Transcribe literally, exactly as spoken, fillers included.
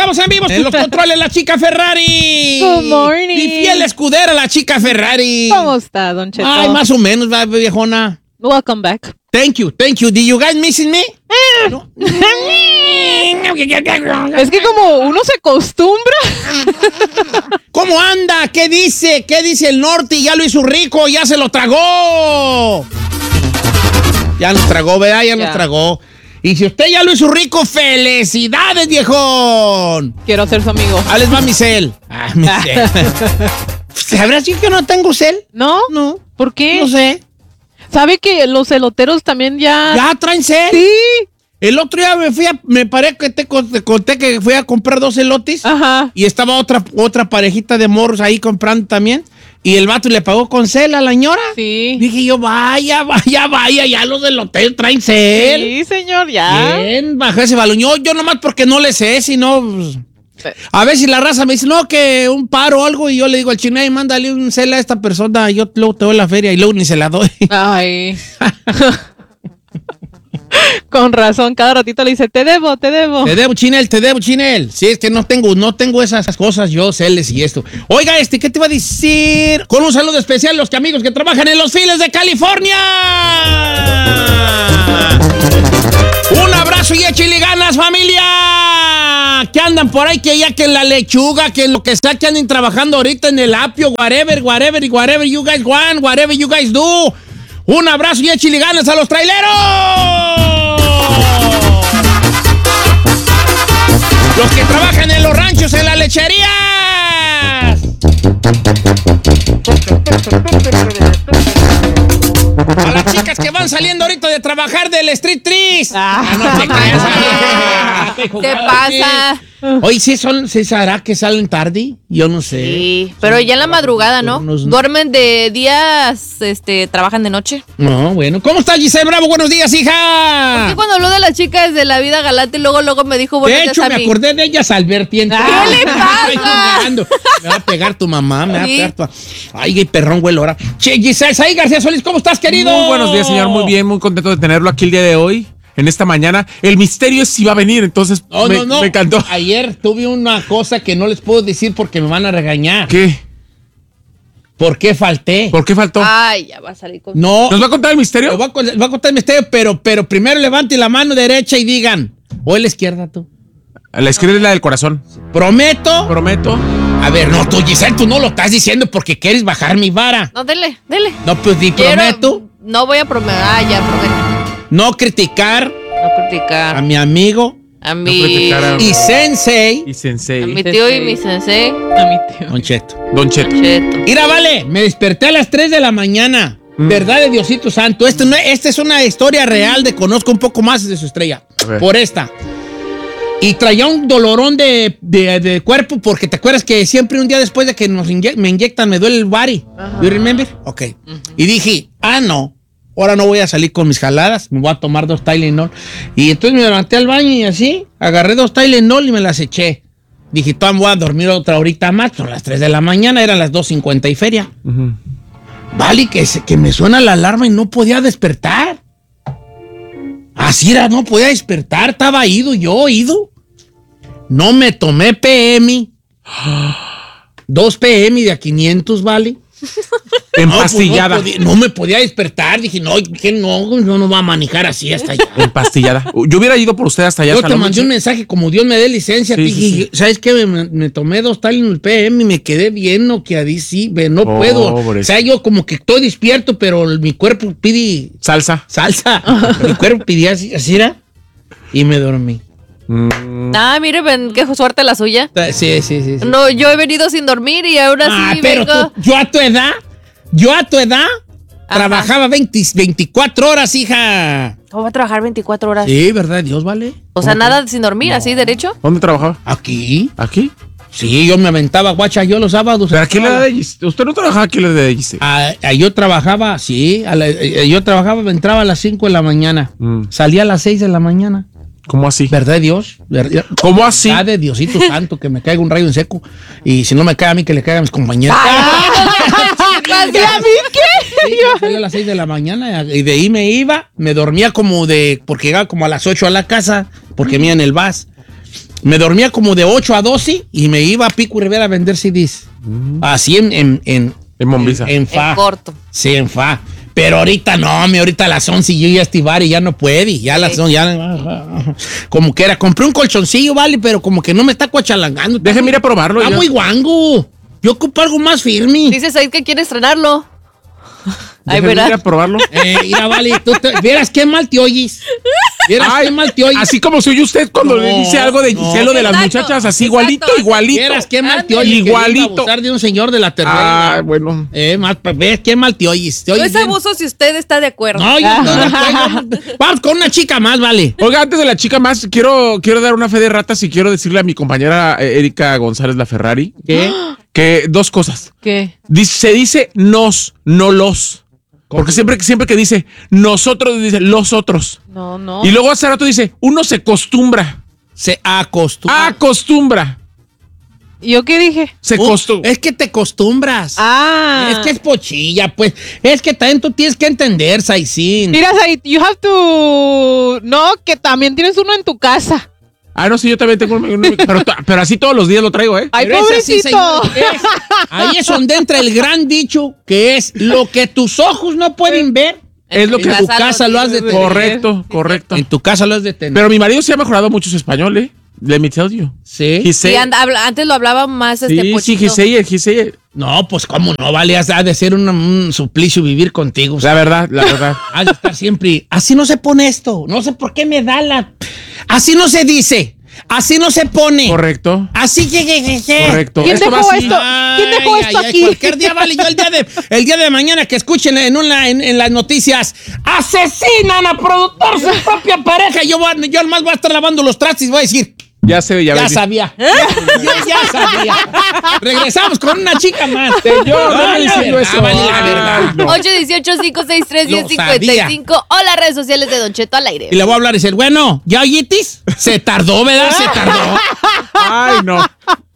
estamos en vivo. En los controles, la chica Ferrari. Good morning. Mi fiel escudera, la chica Ferrari. ¿Cómo está, Don Cheto? Ay, más o menos, viejona. Welcome back. Thank you, thank you. Did you guys missing me? No. Es que como uno se acostumbra. ¿Cómo anda? ¿Qué dice? ¿Qué dice el norte? Ya lo hizo rico, ya se lo tragó. Ya nos tragó, ¿verdad? Ya nos Ya. tragó. Y si usted ya lo hizo rico, ¡felicidades, viejón! Quiero ser su amigo. Ah, les va mi cel. Ah, mi cel. ¿Sabrás si que no tengo cel? ¿No? No. ¿Por qué? No sé. ¿Sabe que los eloteros también ya... ¿Ya traen cel? Sí. El otro día me fui a, me paré que te, con- te conté que fui a comprar dos elotes. Ajá. Y estaba otra, otra parejita de morros ahí comprando también. Y el vato le pagó con cel a la señora. Sí. Dije yo, vaya, vaya, vaya, ya los del hotel traen cel. Sí, señor, ya. Bien, bajé ese balón. Yo, yo nomás porque no le sé, sino... pues, a ver si la raza me dice, no, que un paro o algo. Y yo le digo al chino, hey, mándale un cel a esta persona. Yo luego te doy la feria y luego ni se la doy. Ay. Con razón, cada ratito le dice, te debo, te debo. Te debo, Chinel, te debo, Chinel. Sí, es que no tengo, no tengo esas cosas yo, celes y esto. Oiga, este, ¿qué te iba a decir? Con un saludo especial a los amigos que trabajan en los files de California. Un abrazo y échale ganas, familia. Que andan por ahí, que ya que en la lechuga, que en lo que sea, que anden trabajando ahorita en el apio, whatever, whatever, whatever you guys want, whatever you guys do. Un abrazo y échale ganas a los traileros. Los que trabajan en los ranchos, en las lecherías. A las chicas que van saliendo ahorita de trabajar del Street Trees. Ah, no te creas. Ah, ¿Qué pasa? Oye, ¿sí, son, ¿sí será que salen tarde? Yo no sé. Sí, pero ya en la madrugada, ¿no? Turnos, ¿no? Duermen de días, este, trabajan de noche. No, bueno. ¿Cómo estás, Giselle Bravo? Buenos días, hija. ¿Por qué cuando habló de las chicas de la vida galante, luego, luego me dijo buenos De días hecho, a me mí? acordé de ellas al vertiente. ¿Qué le pasa? Ay, jugando. Me va a pegar tu mamá, me va a Sí. pegar tu... Ay, qué perrón, güey, ahora. Che, Giselle, Saí García Solís, ¿cómo estás, querido? Muy buenos días, señor. Muy bien, muy contento de tenerlo aquí el día de hoy, en esta mañana. El misterio es si va a venir, entonces No, me, no, no. me encantó. Ayer tuve una cosa que no les puedo decir porque me van a regañar. ¿Qué? ¿Por qué falté? ¿Por qué faltó? Ay, ya va a salir con... No. ¿Nos va a contar el Les misterio? voy a, con- les voy a contar el misterio, pero, pero primero levanten la mano derecha y digan. O la izquierda, tú. La izquierda es la del corazón. Prometo. Prometo. A ver, no, tú, Giselle, tú no lo estás diciendo porque quieres bajar mi vara. No, dele, dele. No, pues di Quiero- prometo No voy a prometer. Ah, ya prometo. no criticar No criticar. a mi amigo A No mi... criticar a- y sensei, Y sensei. A mi tío y mi sensei. A mi tío. Don Cheto. Don Cheto. Cheto. Mira, vale, me desperté a las tres de la mañana. Mm. Verdad de Diosito Santo. Esta no, esta es una historia real de conozco un poco más de su estrella. A ver. Por esta. Y traía un dolorón de, de- de cuerpo porque te acuerdas que siempre un día después de que nos inye- me inyectan me duele el body. You remember? Ok. Y dije, ah, no. Ahora no voy a salir con mis jaladas. Me voy a tomar dos Tylenol. Y entonces me levanté al baño y así, agarré dos Tylenol y me las eché. Dije, todavía voy a dormir otra horita más. Son las tres de la mañana, eran las dos cincuenta y feria. Ujú. Vale, que, se- que me suena la alarma y no podía despertar. Así era, no podía despertar, estaba ido, yo ido. No me tomé P M. Dos P M de a quinientos, ¿vale? Empastillada. No, pues no, podía- no me podía despertar. Dije, no, que no, no nos va a manejar así hasta allá. Empastillada. Yo hubiera ido por usted hasta allá. Yo hasta te la mandé noche. un mensaje como Dios me dé licencia. Sí, Dije, sí, sí. ¿sabes qué? Me, me tomé dos Tylenol P M y me quedé bien noqueadísimo. No puedo. Pobre. O sea, yo como que estoy despierto, pero mi cuerpo pide Salsa. salsa. Mi cuerpo pedía así, así era. Y me dormí. Mm. Ah, mire, ven, qué suerte la suya. Sí, sí, sí. sí. No, yo he venido sin dormir y ahora Ah, sí pero vengo. tú- yo a tu edad, yo a tu edad, Ajá. trabajaba veinte, veinticuatro horas, hija. ¿Cómo va a trabajar veinticuatro horas? Sí, ¿verdad? Dios, ¿vale? O sea, nada sin dormir, así derecho. ¿Dónde trabajaba? Aquí. ¿Aquí? Sí, yo me aventaba guacha yo los sábados. ¿Pero aquí le da de Gis- Usted no trabajaba aquí le de Gis- Ah, ah, yo trabajaba, sí, a la- eh, yo trabajaba, entraba a las cinco de la mañana, Mm. salía a las seis de la mañana. ¿Cómo así? ¿Verdad de Dios? ¿Verdad? ¿Cómo así? Ah, de Diosito Santo, que me caiga un rayo en seco. Y si no me cae a mí, que le caiga a mis compañeros. Chicas, ¿y a mí qué? Sí, yo salía a las seis de la mañana y de ahí me iba, me dormía como de, porque llegaba como a las ocho a la casa, porque me iba en el bus. me dormía como de ocho a doce y me iba a Pico y Rivera a vender C Ds. Mm. Así en... En, en, en Mombiza. En, en fa. En corto. Sí, en fa. Pero ahorita no, me ahorita a las once y yo ya estivar y ya no puede. Ya a las once, ya... Como que era, compré un colchoncillo, vale, pero como que no me está cuachalangando. Déjeme ir a probarlo. Está ya. muy guango. Yo ocupo algo más firme. Dice Said que quiere estrenarlo. Ay, Déjeme ir a ¿verdad? probarlo. Eh, mira, vale, tú te, vieras qué mal te oyes. Vieras Ay, qué mal te oyes. así como soy usted cuando No, le dice algo de no. Giselo de las Exacto, muchachas, así exacto, igualito, así. igualito. Vieras qué mal te Ándale. oyes. Igualito. Igualito. Abusar de un señor de la Ah, tercera. bueno. Eh, más, ves qué mal te oyes. Te No oyes es bien. abuso si usted está de acuerdo. No, yo estoy de acuerdo. Vamos con una chica más, vale. Oiga, antes de la chica más, quiero, quiero dar una fe de ratas y quiero decirle a mi compañera eh, Erika González La Ferrari ¿Qué? que dos cosas. ¿Qué? Dice, se dice nos, no los. Porque siempre, siempre que dice nosotros, dice los otros. No, no. Y luego hace rato dice, uno se acostumbra. Se acostumbra. Acostumbra. ¿Yo qué dije? Se Uh, acostumbra. Es que te acostumbras. Ah. Es que es pochilla, pues. Es que también tú tienes que entender, Saicín. Mira, Said, you have to... No, que también tienes uno en tu casa. Ah, no, sí, yo también tengo uno, uno, pero, pero así todos los días lo traigo, ¿eh? Ay, Pero es así, pobrecito. señor, es- ahí es donde entra el gran dicho que es lo que tus ojos no pueden ver. Es lo En que... tu casa lo has de tener. Correcto, correcto. En tu casa lo has de tener. Pero mi marido sí ha mejorado mucho su español, ¿eh? Let me tell you. Sí. He Sí, say- anda- habla- antes lo hablaba más este sí, sí, pochito. he say it, he say it. No, pues cómo no, vale. Ha de ser un, un suplicio vivir contigo. O sea, La verdad, la verdad. has de estar siempre. Así no se pone esto. No sé por qué me da la. Así no se dice. Así no se pone. Correcto. Así que. que- que- que. Correcto. ¿Quién Esto dejó va así. esto? ¿Quién dejó Ay, esto ay, ay, aquí? Cualquier día, vale, yo el día de, el día de mañana que escuchen en, una, en, en las noticias, asesinan a productor su propia pareja. Yo, voy a- yo más voy a estar lavando los trastes y voy a decir, Ya sé, ya, ya ves. sabía. Yo ya sabía. Regresamos con una chica más. Señor, no me Ay, la diciendo verdad, eso. vale, la verdad. Ay, no. ocho uno ocho, cinco seis tres, uno Lo cero cinco sabía. cinco o las redes sociales de Don Cheto al aire. Y le voy a hablar y decir, bueno, ¿ya oyitis? Se tardó, ¿verdad? Se tardó. Ay, no.